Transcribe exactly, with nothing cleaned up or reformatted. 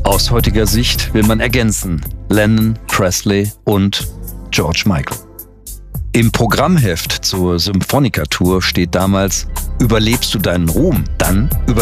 Aus heutiger Sicht will man ergänzen: Lennon, Presley und George Michael. Im Programmheft zur Symphonica-Tour steht damals: Überlebst du deinen Ruhm, dann überlebst